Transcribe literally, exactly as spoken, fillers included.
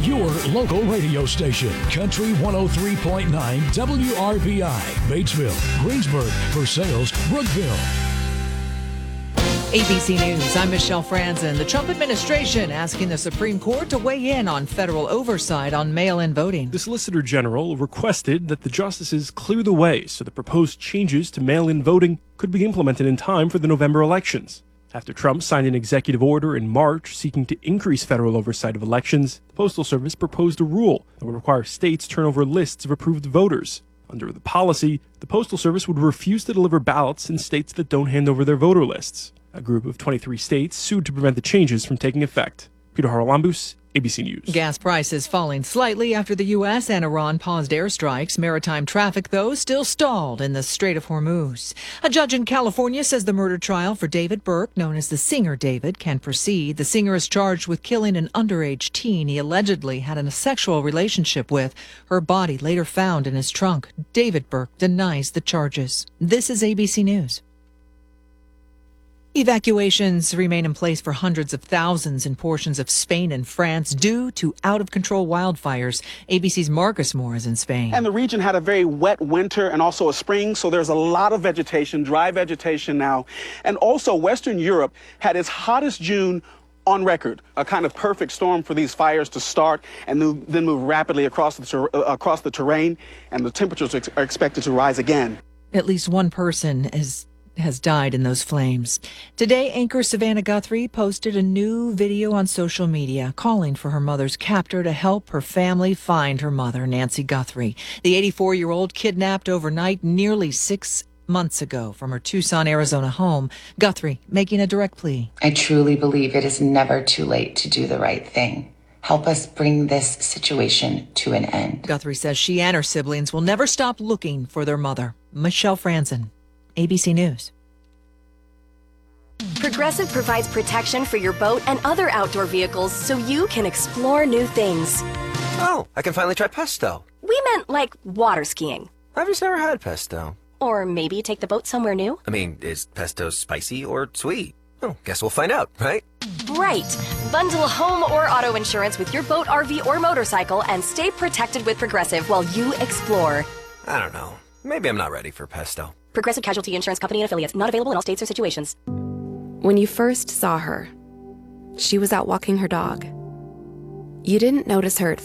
your local radio station. Country one oh three point nine W R B I, Batesville, Greensburg, Versailles, Brookville. A B C News, I'm Michelle Franzen. The Trump administration asking the Supreme Court to weigh in on federal oversight on mail-in voting. The Solicitor General requested that the justices clear the way so the proposed changes to mail-in voting could be implemented in time for the November elections. After Trump signed an executive order in March seeking to increase federal oversight of elections, the Postal Service proposed a rule that would require states turn over lists of approved voters. Under the policy, the Postal Service would refuse to deliver ballots in states that don't hand over their voter lists. A group of twenty-three states sued to prevent the changes from taking effect. Peter Haralambous, A B C News. Gas prices falling slightly after the U S and Iran paused airstrikes. Maritime traffic, though, still stalled in the Strait of Hormuz. A judge in California says the murder trial for David Burke, known as the Singer David, can proceed. The singer is charged with killing an underage teen he allegedly had a sexual relationship with. Her body later found in his trunk. David Burke denies the charges. This is A B C News. Evacuations remain in place for hundreds of thousands in portions of Spain and France due to out-of-control wildfires. A B C's Marcus Moore is in Spain. And the region had a very wet winter and also a spring, so there's a lot of vegetation, dry vegetation now. And also Western Europe had its hottest June on record, a kind of perfect storm for these fires to start and then move rapidly across the, ter- uh, across the terrain, and the temperatures are, ex- are expected to rise again. At least one person is has died in those flames. Today, anchor Savannah Guthrie posted a new video on social media calling for her mother's captor to help her family find her mother, Nancy Guthrie. The eighty-four-year-old kidnapped overnight nearly six months ago from her Tucson, Arizona home. Guthrie making a direct plea. I truly believe it is never too late to do the right thing. Help us bring this situation to an end. Guthrie says she and her siblings will never stop looking for their mother. Michelle Franzen, A B C News. Progressive provides protection for your boat and other outdoor vehicles so you can explore new things. Oh, I can finally try pesto. We meant like water skiing. I've just never had pesto. Or maybe take the boat somewhere new. I mean, is pesto spicy or sweet? Oh, guess we'll find out, right? Right. Bundle home or auto insurance with your boat, R V, or motorcycle and stay protected with Progressive while you explore. I don't know. Maybe I'm not ready for pesto. Progressive Casualty Insurance Company and affiliates. Not available in all states or situations. When you first saw her, she was out walking her dog. You didn't notice her at